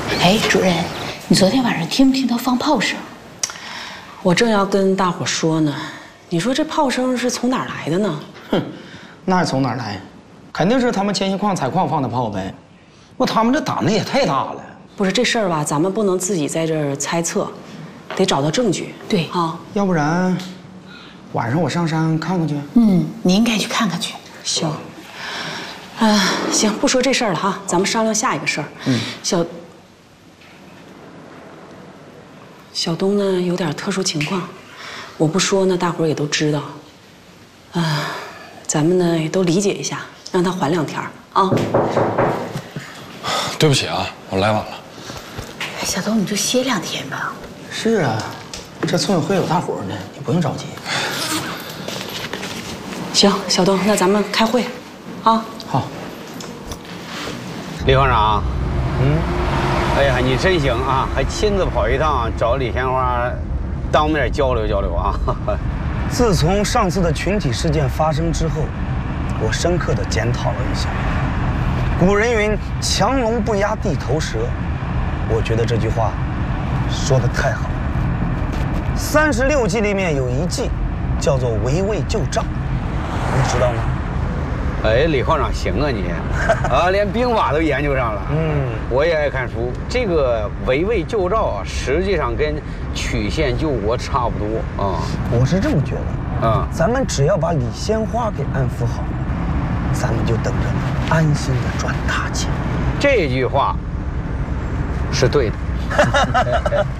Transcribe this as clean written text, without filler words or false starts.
哎，主任，你昨天晚上听没听到放炮声？ 我正要跟大伙说呢，你说这炮声是从哪儿来的呢？ 哼，那是从哪儿来？肯定是他们千禧矿采矿放的炮呗。他们这胆子也太大了。 不是这事儿吧？咱们不能自己在这儿猜测，得找到证据。 对啊， 要不然晚上我上山看看去。 你应该去看看去。 行。行，不说这事儿了哈，咱们商量下一个事儿。小东呢有点特殊情况，我不说呢，大伙儿也都知道。咱们呢也都理解一下，让他缓2天啊。 对不起啊，我来晚了。 小东，你就歇2天吧。 是啊，这村委会有大伙呢，你不用着急。 行，小东，那咱们开会，啊。 好。 李矿长，哎呀，你真行啊，还亲自跑一趟找李鲜花，当面交流交流啊。 自从上次的群体事件发生之后，我深刻地检讨了一下。古人云“强龙不压地头蛇”，我觉得这句话说得太好了。36计里面有一计叫做围魏救赵，你知道吗？ 哎，李矿长行啊你，连兵法都研究上了。我也爱看书。这个围魏救赵啊，实际上跟曲线救国差不多啊。 我是这么觉得。咱们只要把李鲜花给安抚好，咱们就等着安心的赚大钱。 这句话是对的。